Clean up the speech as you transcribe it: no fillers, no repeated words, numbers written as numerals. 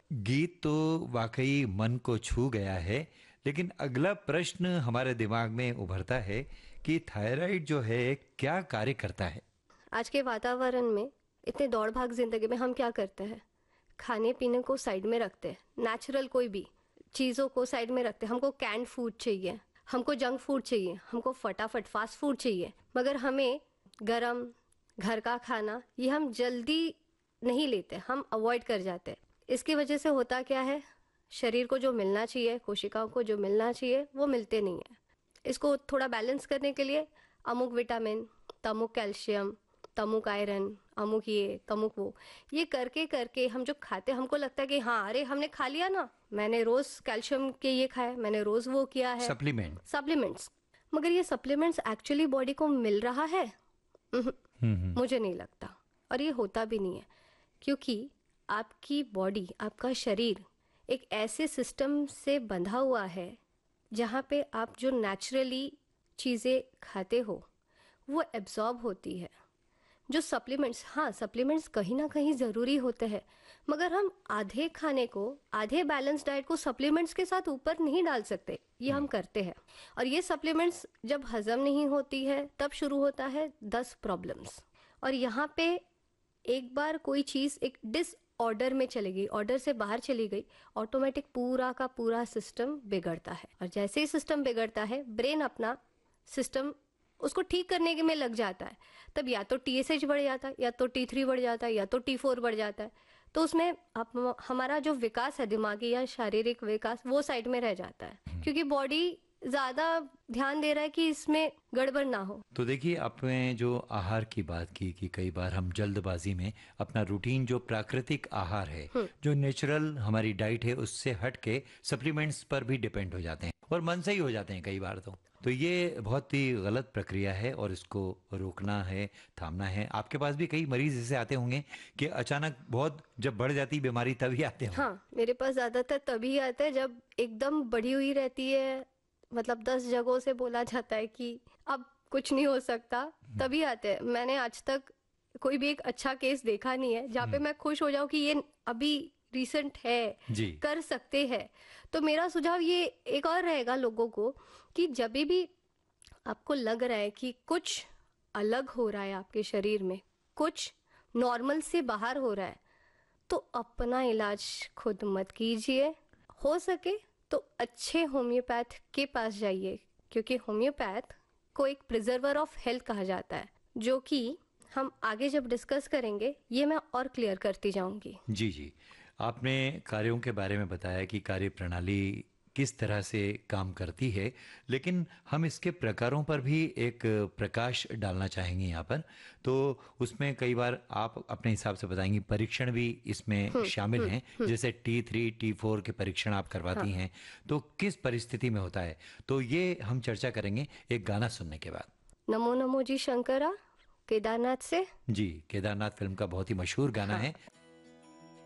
गीत तो वाकई मन को छू गया है, लेकिन अगला प्रश्न हमारे दिमाग में उभरता है कि थायराइड जो है क्या कार्य करता है। आज के वातावरण में इतने दौड़ भाग जिंदगी में हम क्या करते हैं? खाने पीने को साइड में रखते हैं, नेचुरल कोई भी चीज़ों को साइड में रखते हैं। हमको कैंड फूड चाहिए, हमको जंक फूड चाहिए, हमको फटाफट फास्ट फूड चाहिए, मगर हमें गरम घर का खाना ये हम जल्दी नहीं लेते, हम अवॉइड कर जाते हैं। इसकी वजह से होता क्या है, शरीर को जो मिलना चाहिए, कोशिकाओं को जो मिलना चाहिए वो मिलते नहीं है। इसको थोड़ा बैलेंस करने के लिए अमुक विटामिन, तमुक कैल्शियम, तमुक आयरन, अमुक ये तमुक वो, ये करके करके हम जो खाते हैं, हमको लगता है कि हाँ अरे हमने खा लिया ना, मैंने रोज कैल्शियम के ये खाया, मैंने रोज वो किया है, सप्लीमेंट्स। मगर ये सप्लीमेंट्स एक्चुअली बॉडी को मिल रहा है? मुझे नहीं लगता, और ये होता भी नहीं है, क्योंकि आपकी बॉडी, आपका शरीर एक ऐसे सिस्टम से बंधा हुआ है जहाँ पे आप जो नेचुरली चीज़ें खाते हो वो एब्जॉर्ब होती है। जो सप्लीमेंट्स, हाँ सप्लीमेंट्स कहीं ना कहीं ज़रूरी होते हैं, मगर हम आधे खाने को, आधे बैलेंस डाइट को सप्लीमेंट्स के साथ ऊपर नहीं डाल सकते। ये हम करते हैं, और ये सप्लीमेंट्स जब हजम नहीं होती है तब शुरू होता है 10 प्रॉब्लम्स। और यहाँ पे एक बार कोई चीज़ एक डिसऑर्डर में चली गई, ऑर्डर से बाहर चली गई, ऑटोमेटिक पूरा का पूरा सिस्टम बिगड़ता है। और जैसे ही सिस्टम बिगड़ता है, ब्रेन अपना सिस्टम उसको ठीक करने के में लग जाता है। तब या तो TSH बढ़ जाता है, या तो T3 बढ़ जाता है, या तो T4 बढ़ जाता है। तो उसमें हमारा जो विकास है, दिमागी या शारीरिक विकास, वो साइड में रह जाता है, क्योंकि बॉडी ज्यादा ध्यान दे रहा है कि इसमें गड़बड़ ना हो। तो देखिए, आपने जो आहार की बात की कि कई बार हम जल्दबाजी में अपना रूटीन, जो प्राकृतिक आहार है, जो नेचुरल हमारी डाइट है, उससे हट के सप्लीमेंट्स पर भी डिपेंड हो जाते हैं और मन से ही हो जाते हैं कई बार। तो ये बहुत ही गलत प्रक्रिया है और इसको रोकना है, थामना है। आपके पास भी कई मरीज ऐसे आते होंगे कि अचानक बहुत जब बढ़ जाती बीमारी तभी आते होंगे। हाँ, मेरे पास ज्यादातर तभी आता है जब एकदम बढ़ी हुई रहती है, मतलब 10 जगहों से बोला जाता है कि अब कुछ नहीं हो सकता, तभी आते हैं। मैंने आज तक कोई भी एक अच्छा केस देखा नहीं है जहाँ पे मैं खुश हो जाऊं कि ये अभी रिसेंट है, जी। कर सकते हैं। तो मेरा सुझाव ये एक और रहेगा लोगों को कि जब भी आपको लग रहा है कि कुछ अलग हो रहा है आपके शरीर में, कुछ नॉर्मल से बाहर हो रहा है, तो अपना इलाज खुद मत कीजिए। हो सके तो अच्छे होम्योपैथ के पास जाइए, क्योंकि होम्योपैथ को एक प्रिजर्वर ऑफ हेल्थ कहा जाता है, जो कि हम आगे जब डिस्कस करेंगे ये मैं और क्लियर करती जाऊंगी। जी जी, आपने कार्यों के बारे में बताया कि कार्य प्रणाली किस तरह से काम करती है, लेकिन हम इसके प्रकारों पर भी एक प्रकाश डालना चाहेंगे यहाँ पर। तो उसमें कई बार आप अपने हिसाब से बताएंगी, परीक्षण भी इसमें शामिल हैं, जैसे T3 T4 के परीक्षण आप करवाती हैं, तो किस परिस्थिति में होता है, तो ये हम चर्चा करेंगे एक गाना सुनने के बाद। नमो नमो जी शंकरा, केदारनाथ से। जी, केदारनाथ फिल्म का बहुत ही मशहूर गाना है।